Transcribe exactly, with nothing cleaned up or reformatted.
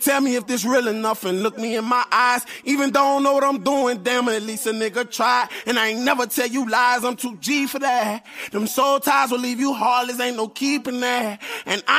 Tell me if this real enough and look me in my eyes. Even though I don't know what I'm doing, damn it, at least a nigga tried. And I ain't never tell you lies, I'm too G for that. Them soul ties will leave you heartless, ain't no keeping that. And I